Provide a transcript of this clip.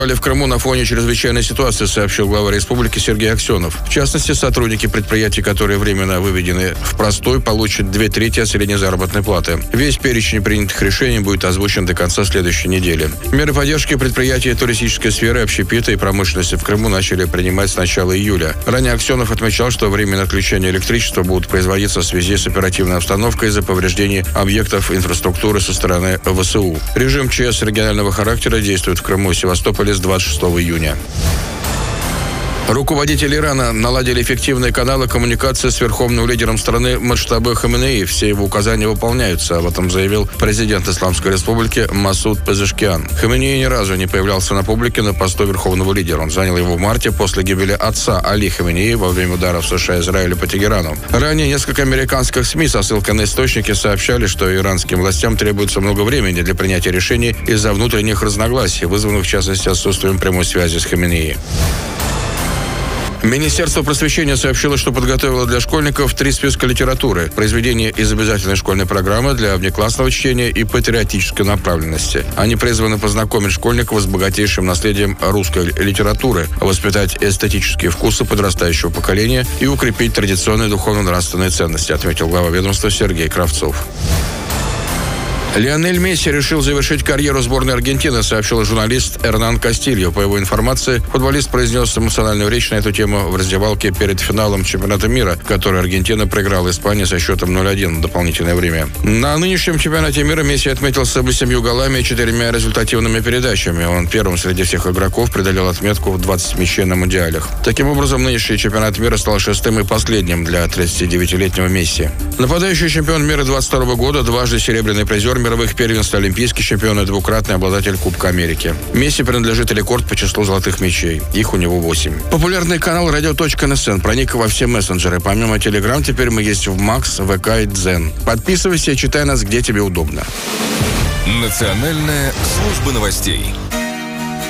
В Крыму на фоне чрезвычайной ситуации, сообщил глава республики Сергей Аксенов. В частности, сотрудники предприятий, которые временно выведены в простой, получат 2/3 от средней заработной платы. Весь перечень принятых решений будет озвучен до конца следующей недели. Меры поддержки предприятий туристической сферы, общепита и промышленности в Крыму начали принимать с начала июля. Ранее Аксенов отмечал, что временное отключение электричества будут производиться в связи с оперативной обстановкой из-за повреждений объектов инфраструктуры со стороны ВСУ. Режим ЧС регионального характера действует в Крыму и Севастополе с 26 июня. Руководители Ирана наладили эффективные каналы коммуникации с верховным лидером страны Муджтаба Хаменеи. Все его указания выполняются, об этом заявил президент Исламской Республики Масуд Пезешкиан. Хаменеи ни разу не появлялся на публике на посту верховного лидера. Он занял его в марте после гибели отца Али Хаменеи во время ударов США и Израиля по Тегерану. Ранее несколько американских СМИ со ссылкой на источники сообщали, что иранским властям требуется много времени для принятия решений из-за внутренних разногласий, вызванных в частности отсутствием прямой связи с Хаменеи. Министерство просвещения сообщило, что подготовило для школьников 3 списка литературы. Произведения из обязательной школьной программы для внеклассного чтения и патриотической направленности. Они призваны познакомить школьников с богатейшим наследием русской литературы, воспитать эстетические вкусы подрастающего поколения и укрепить традиционные духовно-нравственные ценности, отметил глава ведомства Сергей Кравцов. Лионель Месси решил завершить карьеру сборной Аргентины, сообщил журналист Эрнан Кастильо. По его информации, футболист произнес эмоциональную речь на эту тему в раздевалке перед финалом чемпионата мира, который Аргентина проиграла Испании со счетом 0-1 в дополнительное время. На нынешнем чемпионате мира Месси отметился 8 голами и 4 результативными передачами. Он первым среди всех игроков преодолел отметку в 20 мячей на мундиалях. Таким образом, нынешний чемпионат мира стал 6-м и последним для 39-летнего Месси. Нападающий чемпион мира 22 года, дважды серебряный призер мировых первенств, олимпийский чемпион и двукратный обладатель Кубка Америки. Месси принадлежит рекорд по числу золотых мячей. Их у него 8. Популярный канал radio.nsn проник во все мессенджеры. Помимо Telegram, теперь мы есть в Макс, ВК и Дзен. Подписывайся и читай нас, где тебе удобно. Национальная служба новостей.